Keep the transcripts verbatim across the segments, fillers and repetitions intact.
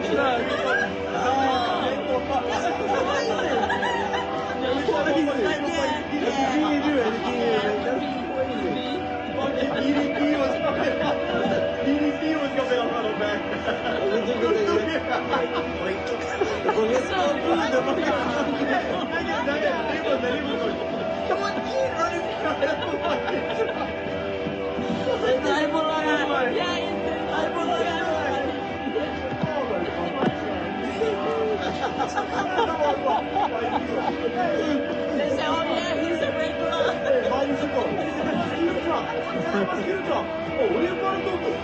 They say, oh yeah, he's a regular. Oh, what are you going to do?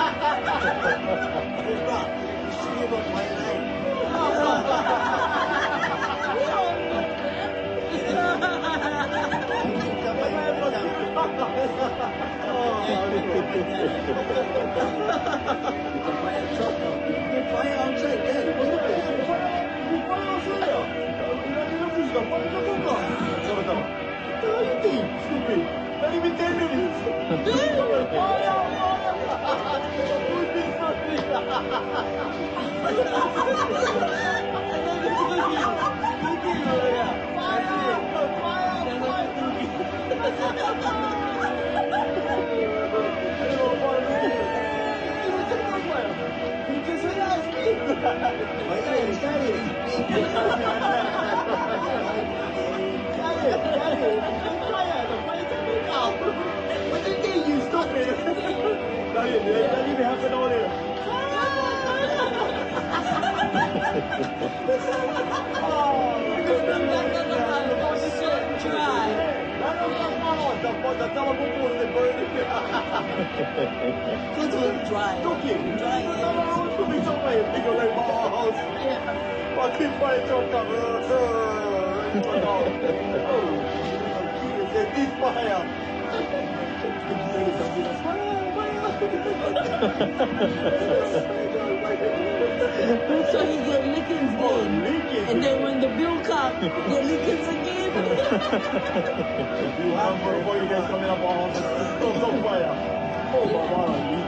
So he get lickings again. And then when the bill comes, get lickings again. You have for what you guys coming up on the stove on fire. Oh, Mama,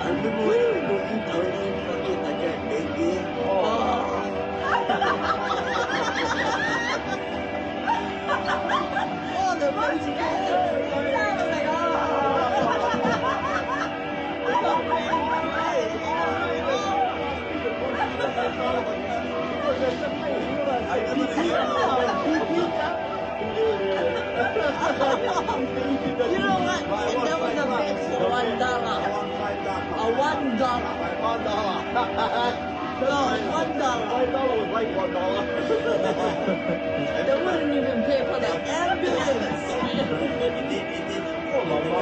Oh, the mercy. You know what? That was the best for one dollar. A one dollar. One dollar. No, one dollar. Five dollars was like one dollar. They wouldn't even pay for the ambulance. Oh, Mama.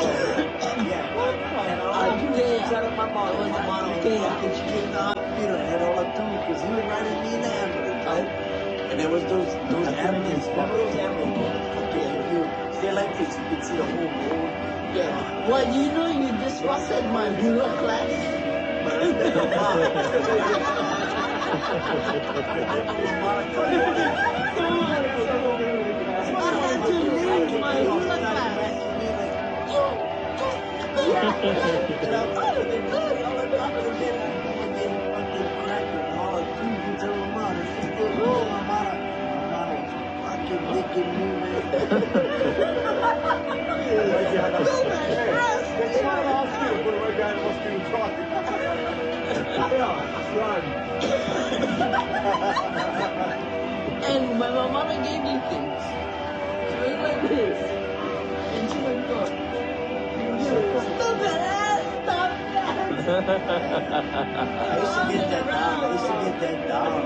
I pay. Out of my mom, my mom, and she came to the hospital and had all her tummy because he was riding me in the ambulance, right? And there was those those ambulance, remember those ambulance? Okay, if you stay like this, you can see the whole road. Yeah. Well, you know you disrupted my bureau class. I had to leave my bureau class. And my mama gave me things. She went like this. And she went, go. Stop it! Stop that! I used to get that dog. I used to get that dog.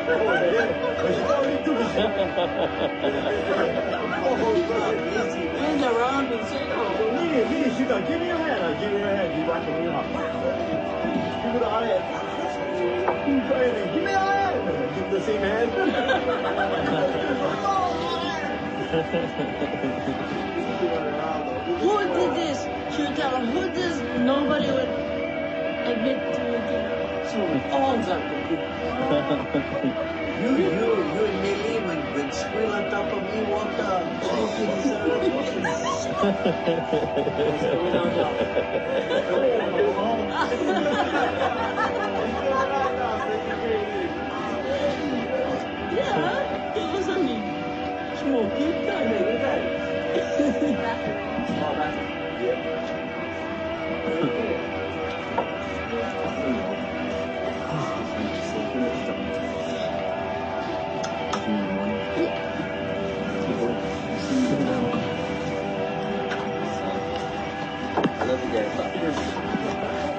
He's around in circles. Me, me, she got, give me your hand. I give her your hand. You back to me up. Give her the hand. Keep trying to give me your hand. Give the same hand. Who did this? She would tell him, who does nobody would admit to it. So we all got the good. You, you, you and Millie, when, when Squill on top of me walked up, smoking cigarettes. inside there, inside. Small bathroom. Yeah. I love you guys.